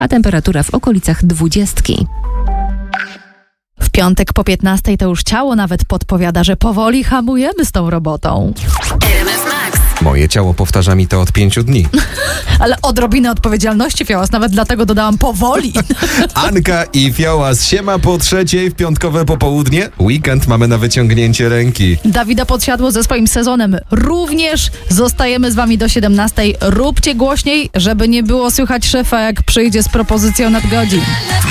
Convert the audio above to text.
a temperatura w okolicach 20. W piątek po 15 to już ciało nawet podpowiada, że powoli hamujemy z tą robotą. Moje ciało powtarza mi to od 5 dni. Ale odrobinę odpowiedzialności, Fiołas, nawet dlatego dodałam powoli. Anka i Fiołas, siema po 3:00 w piątkowe popołudnie. Weekend mamy na wyciągnięcie ręki. Dawida Podsiadło ze swoim sezonem również. Zostajemy z wami do 17. Róbcie głośniej, żeby nie było słychać szefa, jak przyjdzie z propozycją nadgodzin.